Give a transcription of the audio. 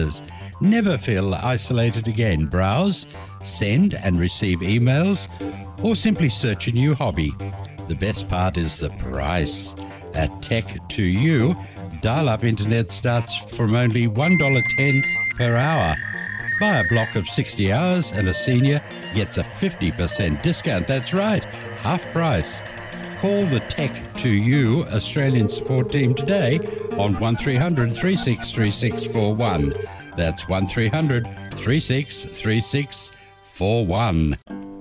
years. Never feel isolated again. Browse, send and receive emails, or simply search a new hobby. The best part is the price. At Tech2U, dial-up internet starts from only $1.10 per hour. Buy a block of 60 hours and a senior gets a 50% discount. That's right, half price. Call the Tech2U Australian support team today on 1300 363641. That's 1300 363641.